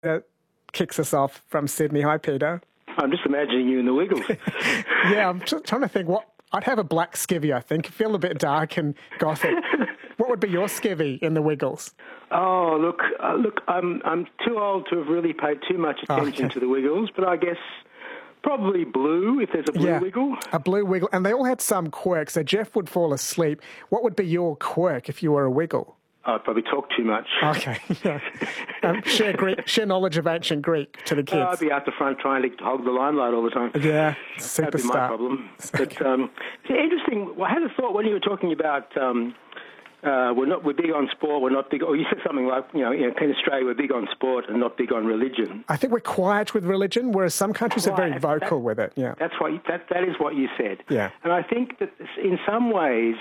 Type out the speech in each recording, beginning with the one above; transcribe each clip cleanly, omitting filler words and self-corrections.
kicks us off from Sydney. Hi, Peter. I'm just imagining you in the Wiggles. Yeah, I'm just trying to think what... I'd have a black skivvy, I think. Feel a bit dark and gothic. What would be your skivvy in the Wiggles? Oh, look, I'm too old to have really paid too much attention to the Wiggles, but I guess probably blue, if there's a blue Wiggle. A blue Wiggle. And they all had some quirks. So Jeff would fall asleep. What would be your quirk if you were a Wiggle? I'd probably talk too much. Okay, yeah. Share knowledge of ancient Greek to the kids. I'd be out the front trying to hog the limelight all the time. Yeah, superstar. That'd be my problem. But it's interesting. I had a thought when you were talking about we're big on sport, we're not big. Or you said something like, in Australia we're big on sport and not big on religion. I think we're quiet with religion, whereas some countries are very vocal with it. Yeah, that is what you said. Yeah, and I think that in some ways.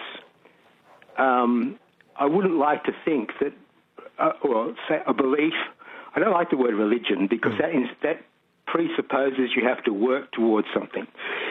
I wouldn't like to think that, say a belief. I don't like the word religion because that presupposes you have to work towards something.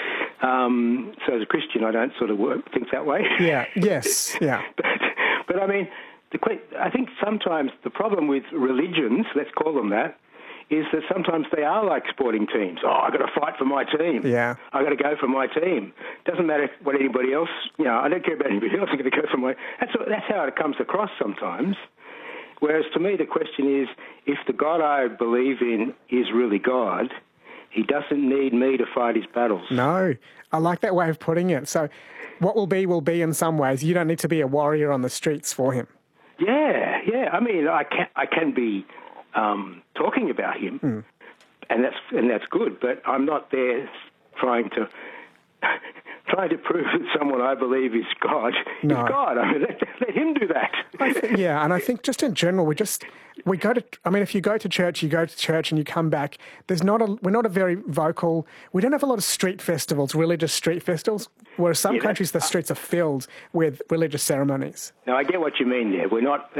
So as a Christian, I don't sort of think that way. Yeah. Yes. Yeah. but I mean, I think sometimes the problem with religions, let's call them that, is that sometimes they are like sporting teams. Oh, I've got to fight for my team. Yeah. I've got to go for my team. Doesn't matter what anybody else, I don't care about anybody else. I'm going to go for my... That's how it comes across sometimes. Whereas to me, the question is, if the God I believe in is really God, he doesn't need me to fight his battles. No, I like that way of putting it. So what will be in some ways. You don't need to be a warrior on the streets for him. Yeah. I mean, I can be... talking about him, and that's good. But I'm not there trying to prove that someone I believe is God is God. I mean, let him do that. And I think just in general, we go to. I mean, if you go to church and you come back. We're not a very vocal. We don't have a lot of street festivals, religious street festivals. Whereas some countries, the streets are filled with religious ceremonies. No, I get what you mean there. We're not.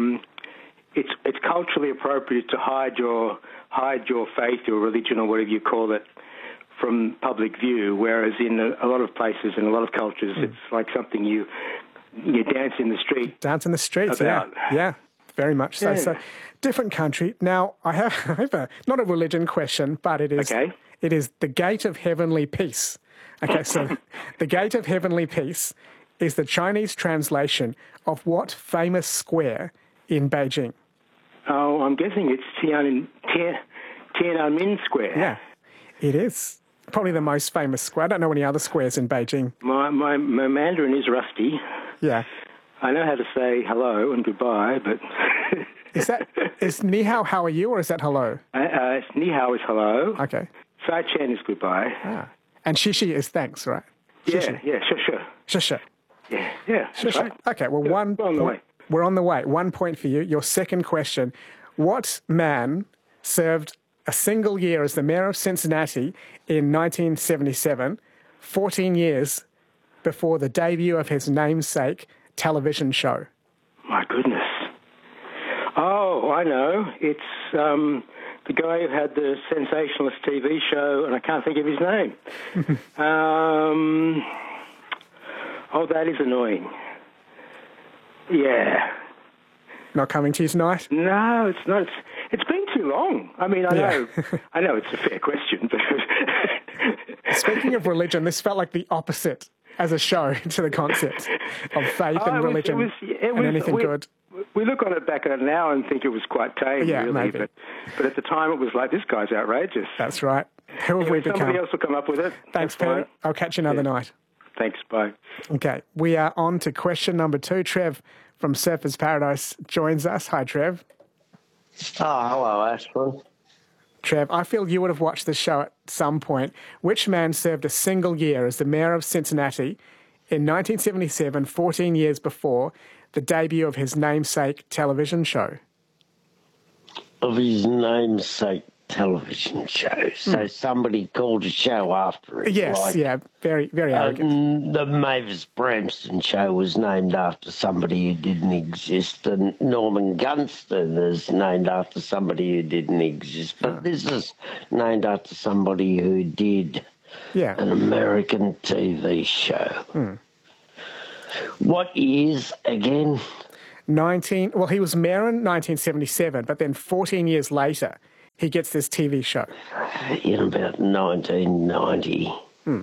It's culturally appropriate to hide your faith or religion or whatever you call it from public view, whereas in a lot of places, in a lot of cultures, it's like something you dance in the street. Dance in the streets, about. Yeah, very much so. Yeah. So, different country. Now, I have not a religion question, but it is the Gate of Heavenly Peace. Okay, so the Gate of Heavenly Peace is the Chinese translation of what famous square in Beijing? Oh, I'm guessing it's Tiananmen Square. Yeah, it is. Probably the most famous square. I don't know any other squares in Beijing. My Mandarin is rusty. Yeah. I know how to say hello and goodbye, but... is ni hao, how are you, or is that hello? Ni hao is hello. Okay. Sai chen is goodbye. Ah. And shishi is thanks, right? Shishi. Yeah, sure. Shisha. Yeah, that's right. Okay, well, one point. We're on the way. 1 point for you. Your second question. What man served a single year as the mayor of Cincinnati in 1977, 14 years before the debut of his namesake television show? My goodness. Oh, I know. It's the guy who had the sensationalist TV show, and I can't think of his name. That is annoying. Yeah. Not coming to you tonight? No, it's not. It's been too long. I mean, I know it's a fair question. But Speaking of religion, this felt like the opposite as a show to the concept of faith and religion and anything good. We look on it back at it now and think it was quite tame, really. Maybe. But at the time, it was like, this guy's outrageous. That's right. Who have we become? Somebody else will come up with it. Thanks, Peter. I'll catch you another night. Thanks, bye. Okay, we are on to question number 2. Trev from Surfers Paradise joins us. Hi, Trev. Oh, hello, Ashton. Trev, I feel you would have watched this show at some point. Which man served a single year as the mayor of Cincinnati in 1977, 14 years before the debut of his namesake television show? Of his namesake television show. So somebody called a show after it. Yes, very, very arrogant. The Mavis Bramston show was named after somebody who didn't exist, and Norman Gunston is named after somebody who didn't exist. But this is named after somebody who did an American TV show. What is, again? He was mayor in 1977, but then 14 years later, he gets this TV show? In about 1990.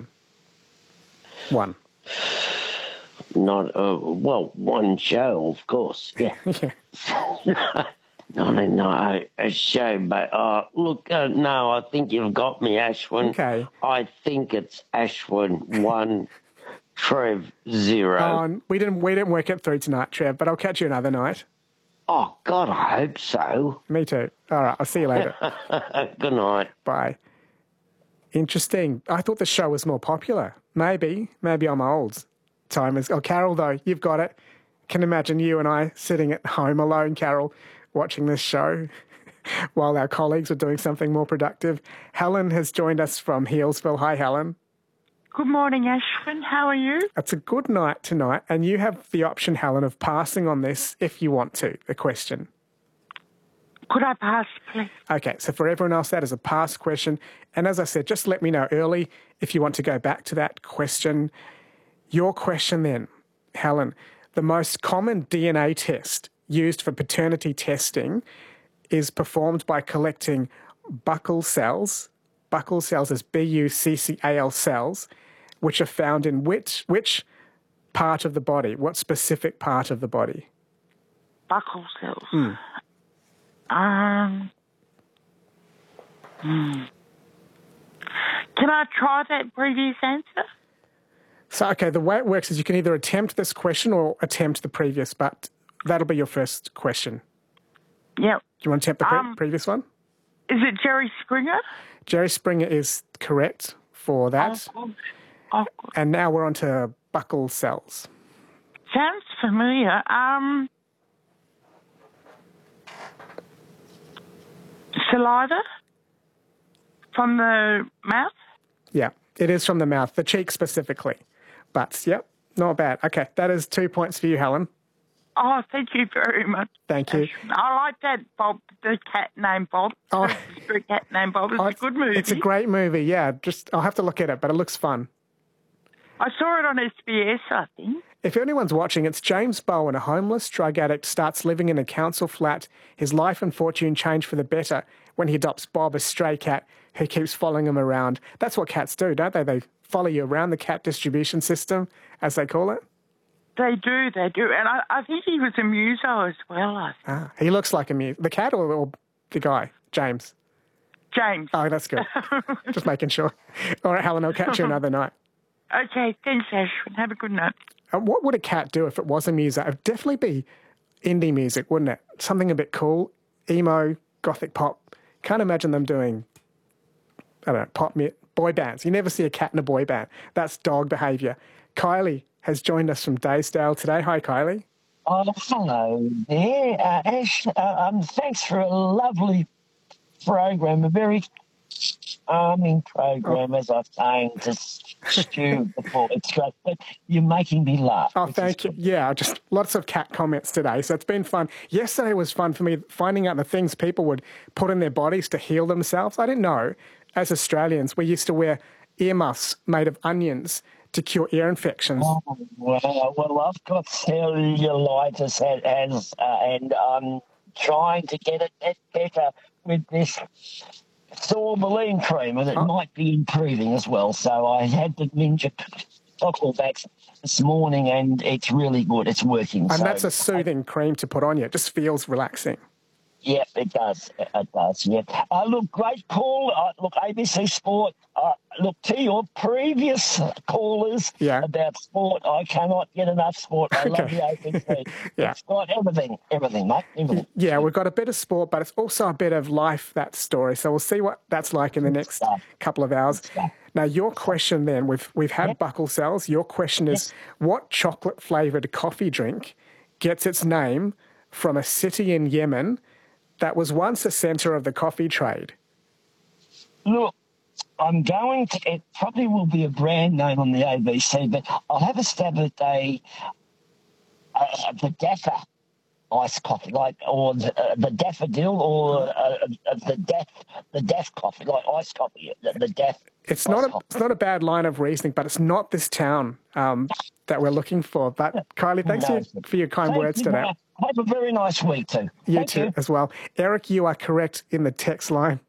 One. Not, one show, of course. Yeah. Yeah. No, a show, but look, no, I think you've got me, Ashwin. Okay. I think it's Ashwin 1, Trev 0. We didn't work it through tonight, Trev, but I'll catch you another night. Oh, God, I hope so. Me too. All right, I'll see you later. Good night. Bye. Interesting. I thought the show was more popular. Maybe I'm old. Timers. Oh, Carol, though, you've got it. Can imagine you and I sitting at home alone, Carol, watching this show while our colleagues are doing something more productive. Helen has joined us from Healesville. Hi, Helen. Good morning, Ashwin. How are you? It's a good night tonight, and you have the option, Helen, of passing on this if you want to, the question. Could I pass, please? Okay, so for everyone else, that is a pass question. And as I said, just let me know early if you want to go back to that question. Your question then, Helen, the most common DNA test used for paternity testing is performed by collecting buccal cells. Buccal cells is BUCCAL cells, which are found in which part of the body? What specific part of the body? Buccal cells. Can I try that previous answer? So, okay, the way it works is you can either attempt this question or attempt the previous, but that'll be your first question. Yep. Do you want to attempt the previous one? Is it Jerry Springer? Jerry Springer is correct for that. Oh, and now we're on to buccal cells. sounds familiar. Saliva from the mouth? Yeah, it is from the mouth, the cheek specifically. But, yep, not bad. Okay, that is 2 points for you, Helen. Oh, thank you very much. Thank you. I like that Bob, the cat named Bob. Oh. The street cat named Bob. It's a good movie. It's a great movie, yeah. I'll have to look at it, but it looks fun. I saw it on SBS, I think. If anyone's watching, it's James Bowen, a homeless drug addict, starts living in a council flat. His life and fortune change for the better when he adopts Bob, a stray cat who keeps following him around. That's what cats do, don't they? They follow you around, the cat distribution system, as they call it. They do. And I think he was a muso as well, I think. He looks like a muso. The cat or the guy? James? James. Oh, that's good. Just making sure. All right, Helen, I'll catch you another night. Okay, thanks, Ashwin. Have a good night. What would a cat do if it was a muso? It would definitely be indie music, wouldn't it? Something a bit cool, emo, gothic pop. Can't imagine them doing, I don't know, boy bands. You never see a cat in a boy band. That's dog behaviour. Kylie has joined us from Daysdale today. Hi, Kylie. Oh, hello there, Ash. Thanks for a lovely program, a very charming program, as I was saying to Stu before. It's great, but you're making me laugh. Oh, thank you. Yeah, just lots of cat comments today, so it's been fun. Yesterday was fun for me, finding out the things people would put in their bodies to heal themselves. I didn't know, as Australians, we used to wear earmuffs made of onions to cure ear infections. Oh, well, I've got cellulitis and I'm trying to get it better with this Sorbeline cream, and it might be improving as well. So I had the Ninja Toxalvax this morning, and it's really good. It's working. And that's a soothing cream to put on you. It just feels relaxing. Yep, it does. It does, yeah. Look, great call. Look, ABC Sport, look, to your previous callers about sport, I cannot get enough sport. I love the ABC. It's got everything, mate, everything. Yeah, we've got a bit of sport, but it's also a bit of life, that story. So we'll see what that's like in the next couple of hours. Now, your question then, we've had buccal cells. Your question is, what chocolate-flavoured coffee drink gets its name from a city in Yemen that was once a centre of the coffee trade? Look, I'm going to, it probably will be a brand name on the ABC, but I'll have a stab at the Daffa iced coffee, or the Daffodil, or the Daff coffee, like iced coffee, the Daff. It's not a bad line of reasoning, but it's not this town that we're looking for. But Kylie, thanks for your kind words today. Have a very nice week too. You Thank too, as well. Eric, you are correct in the text line.